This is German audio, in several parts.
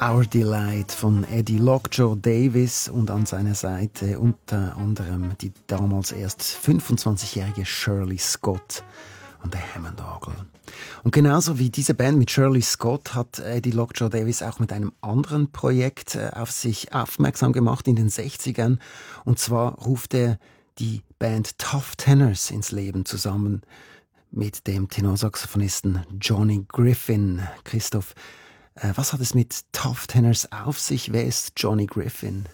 Our Delight von Eddie Lockjaw Davis und an seiner Seite unter anderem die damals erst 25-jährige Shirley Scott an der Hammond-Orgel. Und genauso wie diese Band mit Shirley Scott hat Eddie Lockjaw Davis auch mit einem anderen Projekt auf sich aufmerksam gemacht in den 60ern. Und zwar ruft er die Band Tough Tenors ins Leben zusammen mit dem Tenorsaxophonisten Johnny Griffin. Christoph, was hat es mit Tough Tenors auf sich? Wer ist Johnny Griffin?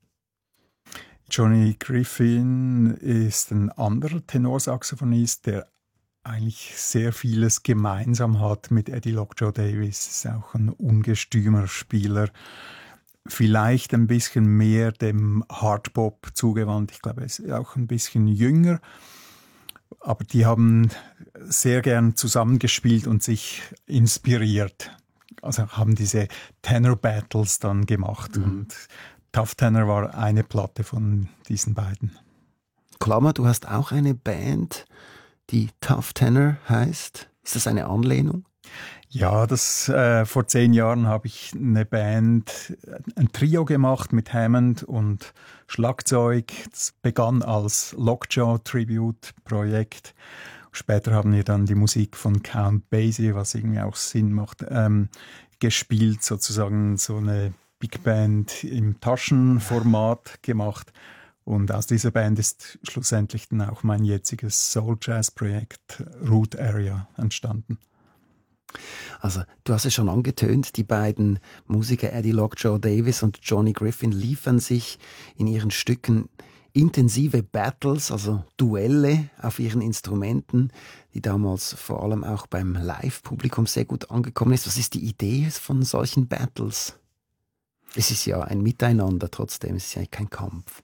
Johnny Griffin ist ein anderer Tenorsaxophonist, der eigentlich sehr vieles gemeinsam hat mit Eddie Lockjaw Davis. Ist auch ein ungestümer Spieler, vielleicht ein bisschen mehr dem Hardbop zugewandt. Ich glaube, er ist auch ein bisschen jünger. Aber die haben sehr gern zusammengespielt und sich inspiriert. Also haben diese Tenor Battles dann gemacht. Und Tough Tenor war eine Platte von diesen beiden. Klammer, du hast auch eine Band, die Tough Tenor heißt. Ist das eine Anlehnung? Ja, vor 10 Jahren habe ich eine Band, ein Trio gemacht mit Hammond und Schlagzeug. Das begann als Lockjaw-Tribute-Projekt. Später haben wir dann die Musik von Count Basie, was irgendwie auch Sinn macht, gespielt, sozusagen so eine Big Band im Taschenformat gemacht. Und aus dieser Band ist schlussendlich dann auch mein jetziges Soul-Jazz-Projekt Root Area entstanden. Also, du hast es schon angetönt, die beiden Musiker Eddie Lockjaw Davis und Johnny Griffin liefern sich in ihren Stücken intensive Battles, also Duelle auf ihren Instrumenten, die damals vor allem auch beim Live-Publikum sehr gut angekommen ist. Was ist die Idee von solchen Battles? Es ist ja ein Miteinander trotzdem, es ist ja kein Kampf.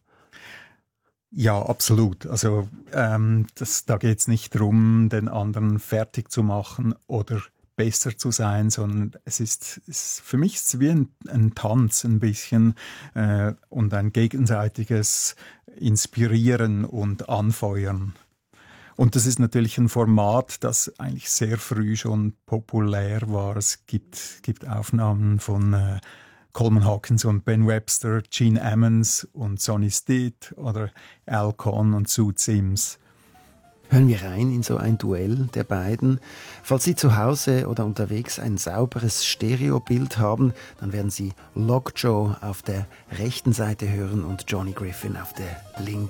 Ja, absolut. Also da geht es nicht darum, den anderen fertig zu machen oder besser zu sein, sondern für mich ist es wie ein Tanz ein bisschen und ein gegenseitiges Inspirieren und Anfeuern. Und das ist natürlich ein Format, das eigentlich sehr früh schon populär war. Es gibt Aufnahmen von Coleman Hawkins und Ben Webster, Gene Ammons und Sonny Stitt oder Al Cohn und Sue Sims. Hören wir rein in so ein Duell der beiden. Falls Sie zu Hause oder unterwegs ein sauberes Stereobild haben, dann werden Sie Lockjaw auf der rechten Seite hören und Johnny Griffin auf der linken.